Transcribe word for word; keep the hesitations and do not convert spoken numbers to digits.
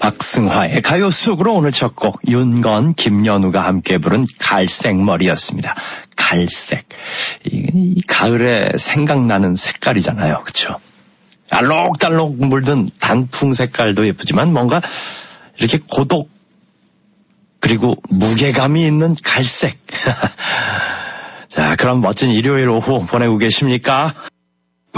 박승화의 가요 속으로 오늘 첫 곡 윤건, 김연우가 함께 부른 갈색머리였습니다. 갈색. 이, 이 가을에 생각나는 색깔이잖아요. 그렇죠? 알록달록 물든 단풍 색깔도 예쁘지만 뭔가 이렇게 고독 그리고 무게감이 있는 갈색. 자, 그럼 멋진 일요일 오후 보내고 계십니까?